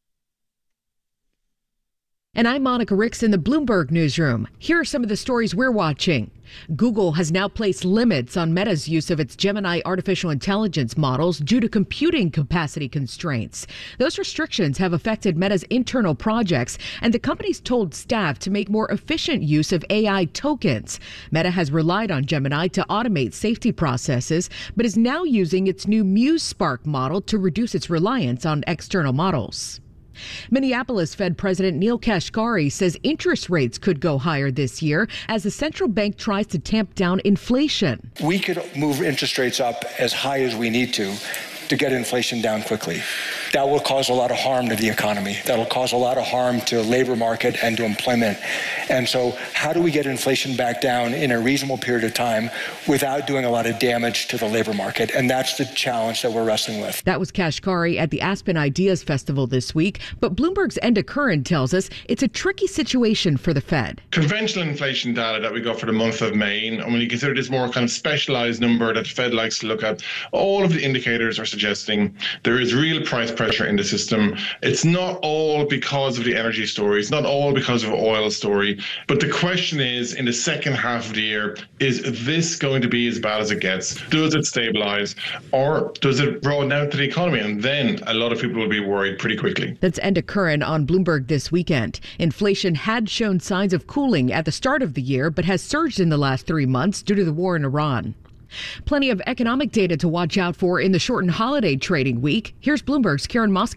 And I'm Monica Ricks in the Bloomberg Newsroom. Here are some of the stories we're watching. Google has now placed limits on Meta's use of its Gemini artificial intelligence models due to computing capacity constraints. Those restrictions have affected Meta's internal projects, and the company's told staff to make more efficient use of A I tokens. Meta has relied on Gemini to automate safety processes, but is now using its new Muse Spark model to reduce its reliance on external models. Minneapolis Fed President Neil Kashkari says interest rates could go higher this year as the central bank tries to tamp down inflation. We could move interest rates up as high as we need to to get inflation down quickly. That will cause a lot of harm to the economy. That'll cause a lot of harm to the labor market and to employment. And so how do we get inflation back down in a reasonable period of time without doing a lot of damage to the labor market? And that's the challenge that we're wrestling with. That was Kashkari at the Aspen Ideas Festival this week. But Bloomberg's Enda Curran tells us it's a tricky situation for the Fed. Conventional inflation data that we got for the month of May, and when you consider this more kind of specialized number that the Fed likes to look at, all of the indicators are suggesting there is real price pressure in the system. It's not all because of the energy story. It's not all because of oil story. But the question is, in the second half of the year, is this going to be as bad as it gets? Does it stabilize, or does it roll down to the economy? And then a lot of people will be worried pretty quickly. That's Enda Curran on Bloomberg this weekend. Inflation had shown signs of cooling at the start of the year, but has surged in the last three months due to the war in Iran. Plenty of economic data to watch out for in the shortened holiday trading week. Here's Bloomberg's Karen Moscow.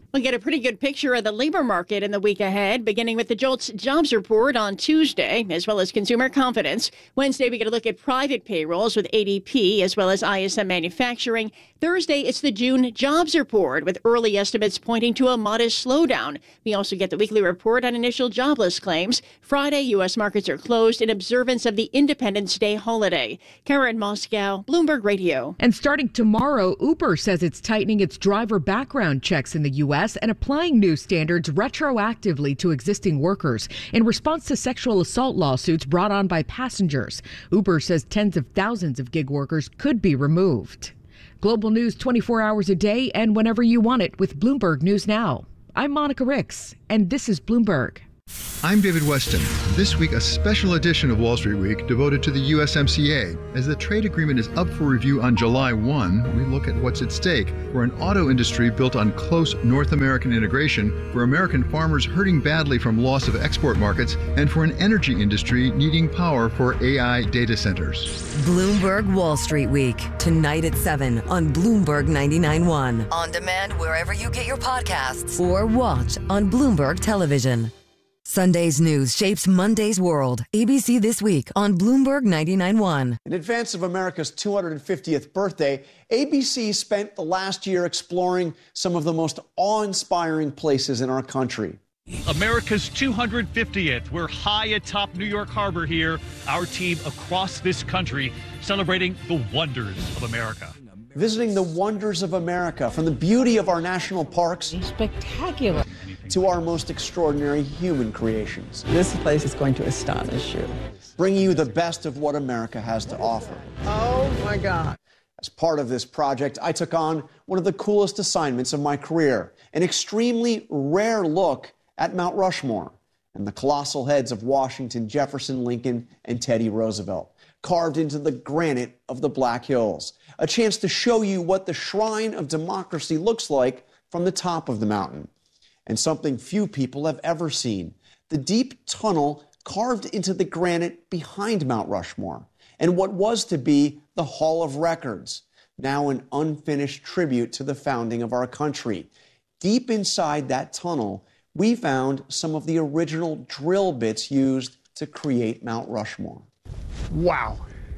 We'll get a pretty good picture of the labor market in the week ahead, beginning with the JOLTS jobs report on Tuesday, as well as consumer confidence. Wednesday, we get a look at private payrolls with A D P, as well as I S M Manufacturing. Thursday, it's the June jobs report, with early estimates pointing to a modest slowdown. We also get the weekly report on initial jobless claims. Friday, U S markets are closed in observance of the Independence Day holiday. Karen Moscow, Bloomberg Radio. And starting tomorrow, Uber says it's tightening its driver background checks in the U S and applying new standards retroactively to existing workers in response to sexual assault lawsuits brought on by passengers. Uber says tens of thousands of gig workers could be removed. Global news twenty-four hours a day and whenever you want it with Bloomberg News Now. I'm Monica Ricks, and this is Bloomberg. I'm David Weston. This week, a special edition of Wall Street Week devoted to the U S M C A. As the trade agreement is up for review on July first, we look at what's at stake for an auto industry built on close North American integration, for American farmers hurting badly from loss of export markets, and for an energy industry needing power for A I data centers. Bloomberg Wall Street Week, tonight at seven on Bloomberg ninety-nine point one. On demand wherever you get your podcasts or watch on Bloomberg Television. Sunday's news shapes Monday's world. A B C This Week on Bloomberg ninety-nine point one. In advance of America's two hundred fiftieth birthday, A B C spent the last year exploring some of the most awe-inspiring places in our country. America's two hundred fiftieth. We're high atop New York Harbor here. Our team across this country celebrating the wonders of America. Visiting the wonders of America, from the beauty of our national parks spectacular to our most extraordinary human creations. This place is going to astonish you. Bringing you the best of what America has to offer. Oh my God. As part of this project, I took on one of the coolest assignments of my career, an extremely rare look at Mount Rushmore and the colossal heads of Washington, Jefferson, Lincoln, and Teddy Roosevelt, carved into the granite of the Black Hills. A chance to show you what the shrine of democracy looks like from the top of the mountain. And something few people have ever seen, the deep tunnel carved into the granite behind Mount Rushmore, and what was to be the Hall of Records, now an unfinished tribute to the founding of our country. Deep inside that tunnel, we found some of the original drill bits used to create Mount Rushmore. Wow.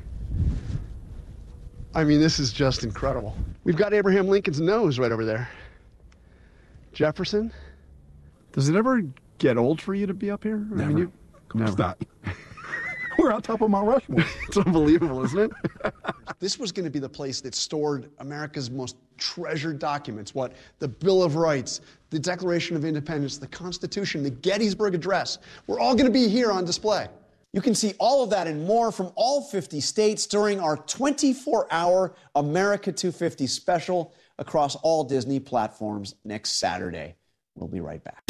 I mean, this is just incredible. We've got Abraham Lincoln's nose right over there. Jefferson, does it ever get old for you to be up here? Never. I mean, you, never. Stop. We're on top of Mount Rushmore. It's unbelievable, isn't it? This was going to be the place that stored America's most treasured documents. What? The Bill of Rights, the Declaration of Independence, the Constitution, the Gettysburg Address. We're all going to be here on display. You can see all of that and more from all fifty states during our twenty-four hour America two fifty special across all Disney platforms next Saturday. We'll be right back.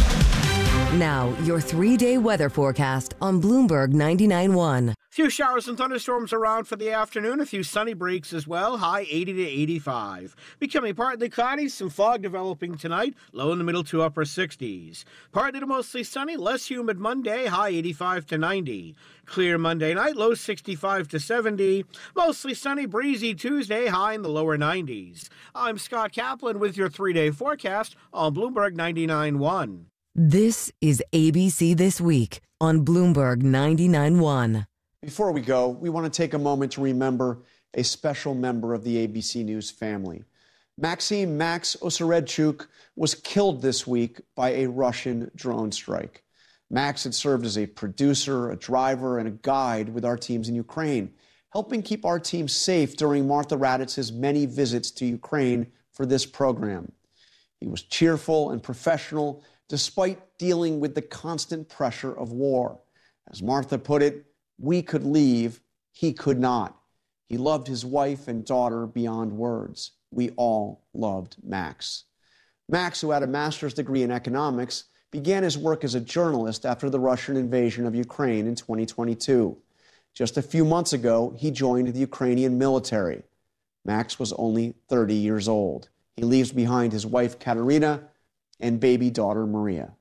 Now, your three-day weather forecast on Bloomberg ninety-nine point one. Few showers and thunderstorms around for the afternoon. A few sunny breaks as well. High eighty to eighty-five. Becoming partly cloudy. Some fog developing tonight. Low in the middle to upper sixties. Partly to mostly sunny. Less humid Monday. High eighty-five to ninety. Clear Monday night. Low sixty-five to seventy. Mostly sunny, breezy Tuesday. High in the lower nineties. I'm Scott Kaplan with your three-day forecast on Bloomberg ninety-nine point one. This is A B C This Week on Bloomberg ninety-nine point one. Before we go, we want to take a moment to remember a special member of the A B C News family. Maxim Max Oseredchuk was killed this week by a Russian drone strike. Max had served as a producer, a driver, and a guide with our teams in Ukraine, helping keep our team safe during Martha Raditz's many visits to Ukraine for this program. He was cheerful and professional, despite dealing with the constant pressure of war. As Martha put it, we could leave, he could not. He loved his wife and daughter beyond words. We all loved Max. Max, who had a master's degree in economics, began his work as a journalist after the Russian invasion of Ukraine in twenty twenty-two. Just a few months ago, he joined the Ukrainian military. Max was only thirty years old. He leaves behind his wife, Katerina, and baby daughter, Maria.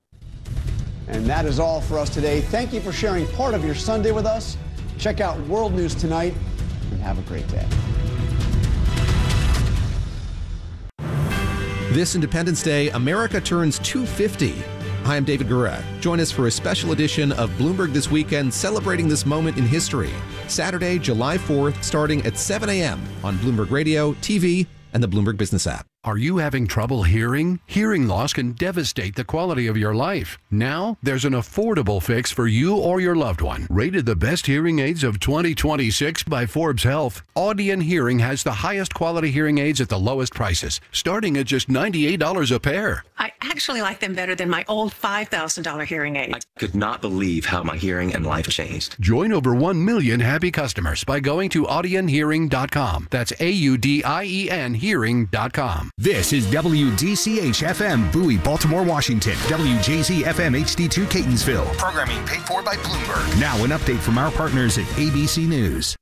And that is all for us today. Thank you for sharing part of your Sunday with us. Check out World News Tonight, and have a great day. This Independence Day, America turns two hundred fifty. Hi, I'm David Gura. Join us for a special edition of Bloomberg This Weekend, celebrating this moment in history. Saturday, July fourth, starting at seven a.m. on Bloomberg Radio, T V, and the Bloomberg Business app. Are you having trouble hearing? Hearing loss can devastate the quality of your life. Now, there's an affordable fix for you or your loved one. Rated the best hearing aids of twenty twenty-six by Forbes Health, Audion Hearing has the highest quality hearing aids at the lowest prices, starting at just ninety-eight dollars a pair. I actually like them better than my old five thousand dollars hearing aid. I could not believe how my hearing and life changed. Join over one million happy customers by going to audion hearing dot com. That's A U D I E N hearing dot com. This is W D C H F M, Bowie, Baltimore, Washington. W J Z F M H D two, Catonsville. Programming paid for by Bloomberg. Now an update from our partners at A B C News.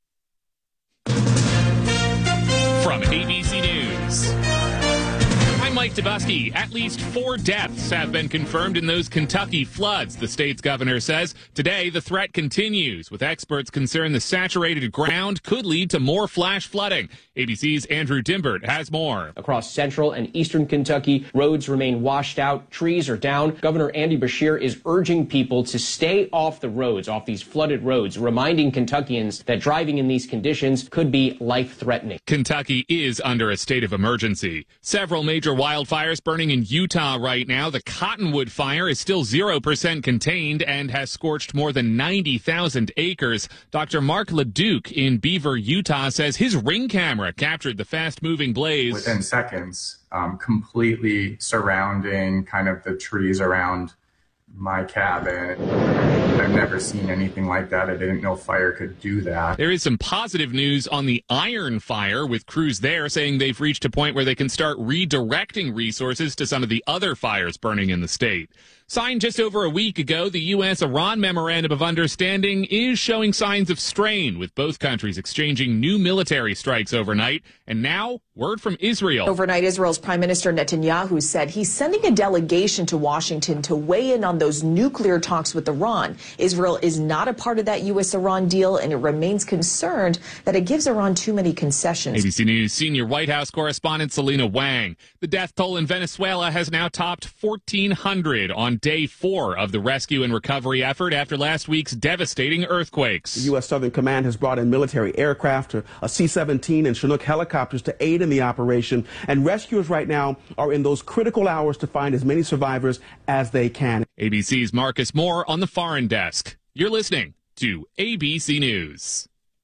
From A B C News, I'm Mike Dubusky. At least four deaths have been confirmed in those Kentucky floods, the state's governor says. Today, the threat continues, with experts concerned the saturated ground could lead to more flash flooding. A B C's Andrew Dimbert has more. Across central and eastern Kentucky, roads remain washed out, trees are down. Governor Andy Beshear is urging people to stay off the roads, off these flooded roads, reminding Kentuckians that driving in these conditions could be life-threatening. Kentucky is under a state of emergency. Several major wildfires burning in Utah right now. The Cottonwood fire is still zero percent contained and has scorched more than ninety thousand acres. Doctor Mark LeDuc in Beaver, Utah, says his Ring camera captured the fast-moving blaze. Within seconds, um, completely surrounding kind of the trees around my cabin. I've never seen anything like that. I didn't know fire could do that. There is some positive news on the Iron Fire, with crews there saying they've reached a point where they can start redirecting resources to some of the other fires burning in the state. Signed just over a week ago, the U S Iran Memorandum of Understanding is showing signs of strain, with both countries exchanging new military strikes overnight. And now, word from Israel. Overnight, Israel's Prime Minister Netanyahu said he's sending a delegation to Washington to weigh in on those nuclear talks with Iran. Israel is not a part of that U S Iran deal, and it remains concerned that it gives Iran too many concessions. A B C News senior White House correspondent Selena Wang. The death toll in Venezuela has now topped fourteen hundred on day four of the rescue and recovery effort after last week's devastating earthquakes. The U S Southern Command has brought in military aircraft, a C seventeen and Chinook helicopters to aid in the operation, and rescuers right now are in those critical hours to find as many survivors as they can. A B C's Marcus Moore on the foreign desk. You're listening to A B C News.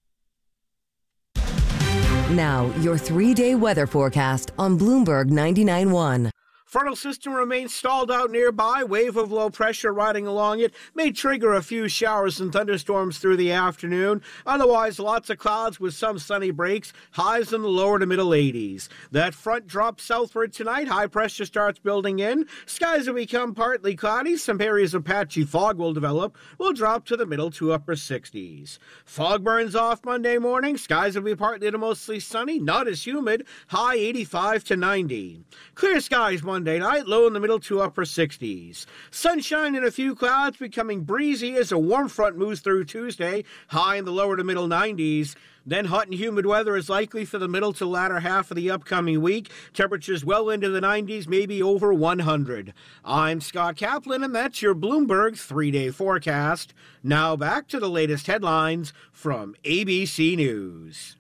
Now, your three-day weather forecast on Bloomberg ninety-nine point one. Frontal system remains stalled out nearby. Wave of low pressure riding along it may trigger a few showers and thunderstorms through the afternoon. Otherwise, lots of clouds with some sunny breaks. Highs in the lower to middle eighties. That front drops southward tonight. High pressure starts building in. Skies will become partly cloudy. Some areas of patchy fog will develop. Will drop to the middle to upper sixties. Fog burns off Monday morning. Skies will be partly to mostly sunny. Not as humid. High eighty-five to ninety. Clear skies Monday night, low in the middle to upper sixties. Sunshine and a few clouds, becoming breezy as a warm front moves through Tuesday, high in the lower to middle nineties. Then hot and humid weather is likely for the middle to latter half of the upcoming week. Temperatures well into the nineties, maybe over one hundred. I'm Scott Kaplan, and that's your Bloomberg three-day forecast. Now back to the latest headlines from A B C News.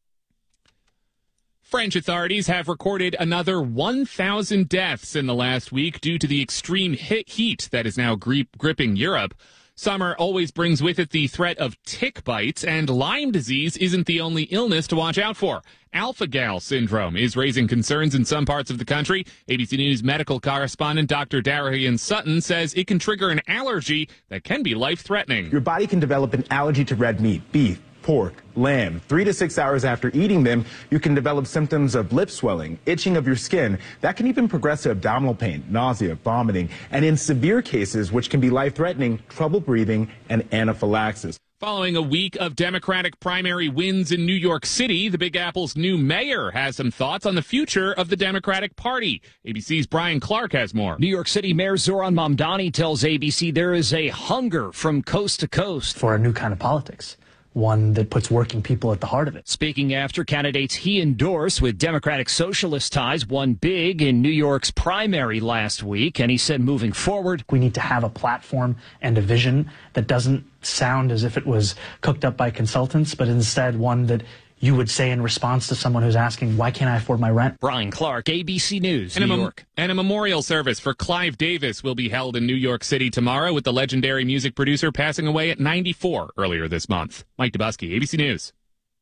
French authorities have recorded another one thousand deaths in the last week due to the extreme heat that is now gri- gripping Europe. Summer always brings with it the threat of tick bites, and Lyme disease isn't the only illness to watch out for. Alpha-Gal syndrome is raising concerns in some parts of the country. A B C News medical correspondent Doctor Darian Sutton says it can trigger an allergy that can be life-threatening. Your body can develop an allergy to red meat, beef, pork, lamb. Three to six hours after eating them, you can develop symptoms of lip swelling, itching of your skin. That can even progress to abdominal pain, nausea, vomiting, and in severe cases, which can be life-threatening, trouble breathing and anaphylaxis. Following a week of Democratic primary wins in New York City, the Big Apple's new mayor has some thoughts on the future of the Democratic Party. A B C's Brian Clark has more. New York City Mayor Zoran Mamdani tells A B C there is a hunger from coast to coast for a new kind of politics. one that puts working people at the heart of it. Speaking after candidates he endorsed with Democratic Socialist ties won big in New York's primary last week, and he said moving forward, we need to have a platform and a vision that doesn't sound as if it was cooked up by consultants, but instead one that you would say in response to someone who's asking, why can't I afford my rent? Brian Clark, A B C News, and New a mem- York. And a memorial service for Clive Davis will be held in New York City tomorrow, with the legendary music producer passing away at ninety-four earlier this month. Mike Dubusky, A B C News.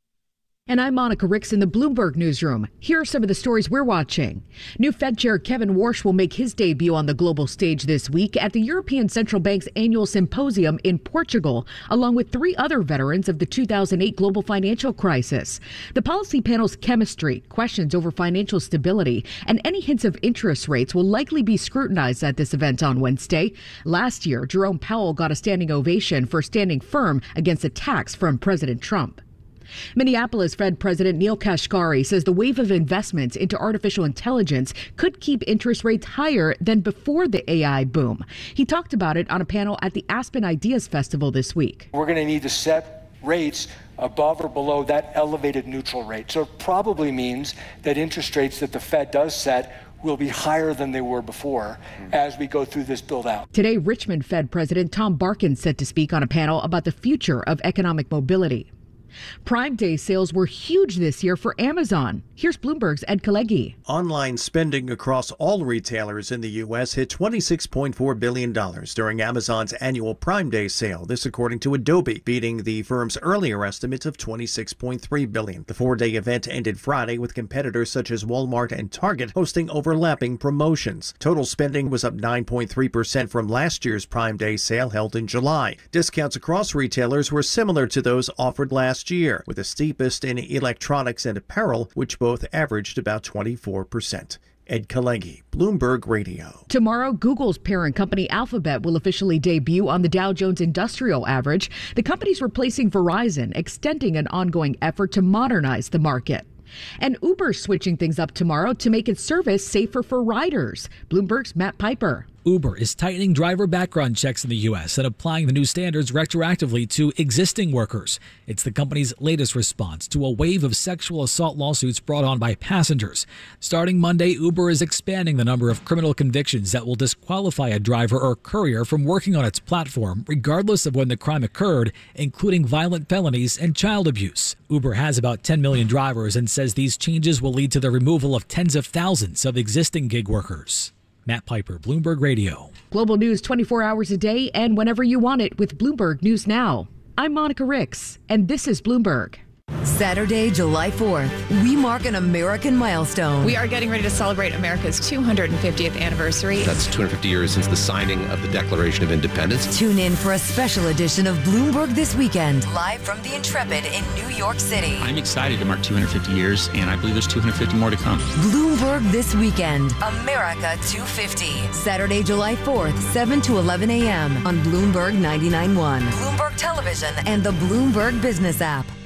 And I'm Monica Ricks in the Bloomberg Newsroom. Here are some of the stories we're watching. New Fed Chair Kevin Warsh will make his debut on the global stage this week at the European Central Bank's annual symposium in Portugal, along with three other veterans of the two thousand eight global financial crisis. The policy panel's chemistry, questions over financial stability, and any hints of interest rates will likely be scrutinized at this event on Wednesday. Last year, Jerome Powell got a standing ovation for standing firm against attacks from President Trump. Minneapolis Fed President Neil Kashkari says the wave of investments into artificial intelligence could keep interest rates higher than before the A I boom. He talked about it on a panel at the Aspen Ideas Festival this week. We're going to need to set rates above or below that elevated neutral rate. So it probably means that interest rates that the Fed does set will be higher than they were before as we go through this build out. Today, Richmond Fed President Tom Barkin set to speak on a panel about the future of economic mobility. Prime Day sales were huge this year for Amazon. Here's Bloomberg's Ed Kalegi. Online spending across all retailers in the U S hit twenty-six point four billion dollars during Amazon's annual Prime Day sale. This according to Adobe, beating the firm's earlier estimates of twenty-six point three billion dollars. The four-day event ended Friday with competitors such as Walmart and Target hosting overlapping promotions. Total spending was up nine point three percent from last year's Prime Day sale held in July. Discounts across retailers were similar to those offered last year, with the steepest in electronics and apparel, which both averaged about twenty-four percent. Ed Kalegi, Bloomberg Radio. Tomorrow, Google's parent company Alphabet will officially debut on the Dow Jones Industrial Average. The company's replacing Verizon, extending an ongoing effort to modernize the market. And Uber's switching things up tomorrow to make its service safer for riders. Bloomberg's Matt Piper. Uber is tightening driver background checks in the U S and applying the new standards retroactively to existing workers. It's the company's latest response to a wave of sexual assault lawsuits brought on by passengers. Starting Monday, Uber is expanding the number of criminal convictions that will disqualify a driver or courier from working on its platform, regardless of when the crime occurred, including violent felonies and child abuse. Uber has about ten million drivers and says these changes will lead to the removal of tens of thousands of existing gig workers. Matt Piper, Bloomberg Radio. Global news twenty-four hours a day and whenever you want it with Bloomberg News Now. I'm Monica Ricks, and this is Bloomberg. Saturday, July fourth, we mark an American milestone. We are getting ready to celebrate America's two hundred fiftieth anniversary. That's two hundred fifty years since the signing of the Declaration of Independence. Tune in for a special edition of Bloomberg This Weekend, live from the Intrepid in New York City. I'm excited to mark two hundred fifty years, and I believe there's two hundred fifty more to come. Bloomberg This Weekend, America two fifty. Saturday, July fourth, seven to eleven a.m. on Bloomberg ninety-nine point one, Bloomberg Television, and the Bloomberg Business app.